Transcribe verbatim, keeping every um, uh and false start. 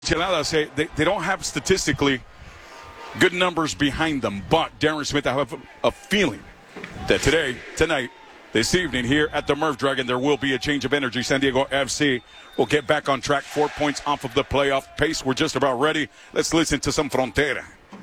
Enchiladas, say they, they don't have statistically good numbers behind them, but Darren Smith, I have a, a feeling that today, tonight, this evening here at the Murph Dragon, there will be a change of energy. San Diego F C will get back on track, four points off of the playoff pace. We're just about ready. Let's listen to some Frontera.